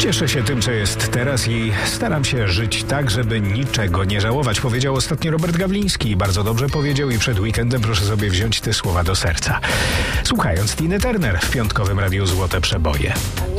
Cieszę się tym, co jest teraz i staram się żyć tak, żeby niczego nie żałować, powiedział ostatnio Robert Gawliński. Bardzo dobrze powiedział i przed weekendem proszę sobie wziąć te słowa do serca. Słuchając Tiny Turner w piątkowym Radiu Złote Przeboje.